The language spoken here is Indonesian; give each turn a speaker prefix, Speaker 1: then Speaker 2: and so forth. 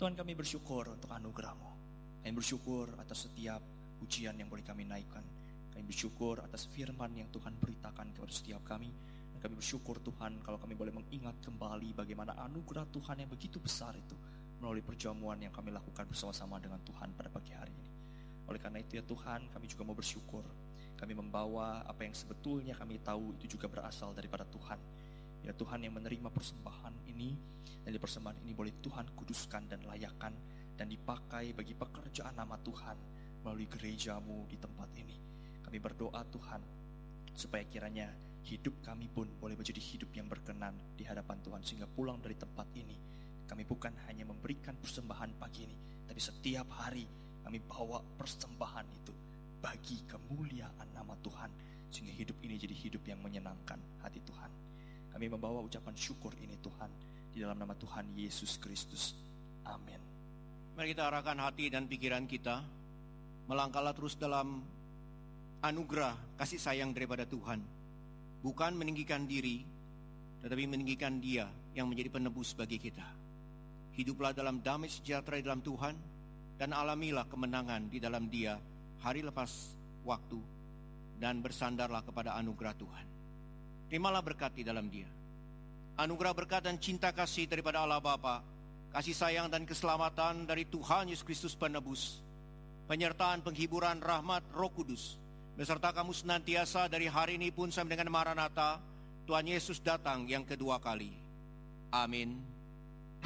Speaker 1: Tuhan, kami bersyukur untuk anugerah-Mu. Kami bersyukur atas setiap pujian yang boleh kami naikkan. Kami bersyukur atas firman yang Tuhan beritakan kepada setiap kami. Dan kami bersyukur Tuhan kalau kami boleh mengingat kembali bagaimana anugerah Tuhan yang begitu besar itu melalui perjamuan yang kami lakukan bersama-sama dengan Tuhan pada pagi hari ini. Oleh karena itu ya Tuhan, kami juga mau bersyukur. Kami membawa apa yang sebetulnya kami tahu itu juga berasal daripada Tuhan. Ya Tuhan, yang menerima persembahan ini, dan di persembahan ini boleh Tuhan kuduskan dan layakkan dan dipakai bagi pekerjaan nama Tuhan melalui gereja-Mu di tempat ini. Kami berdoa Tuhan, supaya kiranya hidup kami pun boleh menjadi hidup yang berkenan di hadapan Tuhan, sehingga pulang dari tempat ini kami bukan hanya memberikan persembahan pagi ini, tapi setiap hari kami bawa persembahan itu bagi kemuliaan nama Tuhan, sehingga hidup ini jadi hidup yang menyenangkan hati Tuhan. Kami membawa ucapan syukur ini Tuhan, di dalam nama Tuhan Yesus Kristus. Amin.
Speaker 2: Mari kita arahkan hati dan pikiran kita, melangkahlah terus dalam anugerah kasih sayang daripada Tuhan. Bukan meninggikan diri, tetapi meninggikan Dia yang menjadi penebus bagi kita. Hiduplah dalam damai sejahtera di dalam Tuhan, dan alamilah kemenangan di dalam Dia hari lepas waktu, dan bersandarlah kepada anugerah Tuhan. Terimalah berkat di dalam Dia. Anugerah berkat dan cinta kasih daripada Allah Bapa, kasih sayang dan keselamatan dari Tuhan Yesus Kristus penebus, penyertaan penghiburan rahmat Roh Kudus beserta kamu senantiasa dari hari ini pun sampai dengan Maranatha, Tuhan Yesus datang yang kedua kali. Amin.